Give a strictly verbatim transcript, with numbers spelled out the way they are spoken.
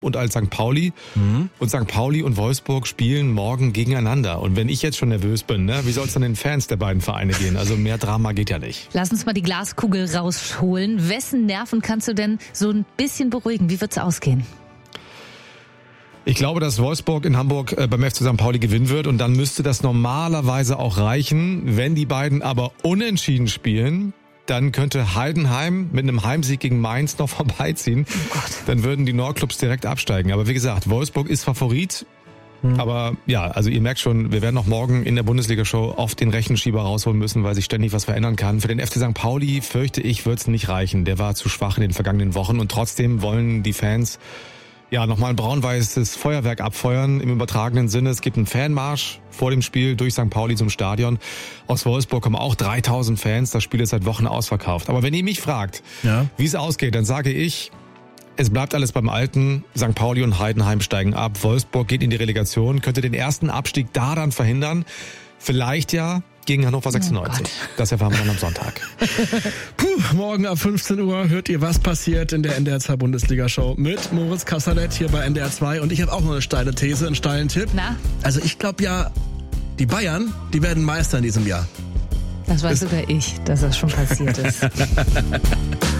und als Sankt Pauli. Mhm. Und Sankt Pauli und Wolfsburg spielen morgen gegeneinander. Und wenn ich jetzt schon nervös bin, ne, wie soll es dann den Fans der beiden Vereine gehen? Also mehr Drama geht ja nicht. Lass uns mal die Glaskugel rausholen. Wessen Nerven kannst du denn so ein bisschen beruhigen? Wie wird's ausgehen? Ich glaube, dass Wolfsburg in Hamburg äh, beim F C Sankt Pauli gewinnen wird. Und dann müsste das normalerweise auch reichen. Wenn die beiden aber unentschieden spielen, dann könnte Heidenheim mit einem Heimsieg gegen Mainz noch vorbeiziehen. Oh Gott. Dann würden die Nordclubs direkt absteigen. Aber wie gesagt, Wolfsburg ist Favorit. Hm. Aber ja, also ihr merkt schon, wir werden noch morgen in der Bundesliga-Show oft den Rechenschieber rausholen müssen, weil sich ständig was verändern kann. Für den F C Sankt Pauli, fürchte ich, wird es nicht reichen. Der war zu schwach in den vergangenen Wochen. Und trotzdem wollen die Fans ja nochmal ein braun-weißes Feuerwerk abfeuern im übertragenen Sinne. Es gibt einen Fanmarsch vor dem Spiel durch Sankt Pauli zum Stadion. Aus Wolfsburg kommen auch dreitausend Fans. Das Spiel ist seit Wochen ausverkauft. Aber wenn ihr mich fragt, ja, wie es ausgeht, dann sage ich, es bleibt alles beim Alten. Sankt Pauli und Heidenheim steigen ab. Wolfsburg geht in die Relegation, könnte den ersten Abstieg da dann verhindern. Vielleicht ja gegen Hannover sechsundneunzig. Oh, das erfahren wir dann am Sonntag. Puh, morgen ab fünfzehn Uhr hört ihr, was passiert in der N D R zwei Bundesliga-Show mit Moritz Kasserlet hier bei N D R zwei. Und ich habe auch noch eine steile These, einen steilen Tipp. Na? Also ich glaube ja, die Bayern, die werden Meister in diesem Jahr. Das weiß sogar ich, dass das schon passiert ist.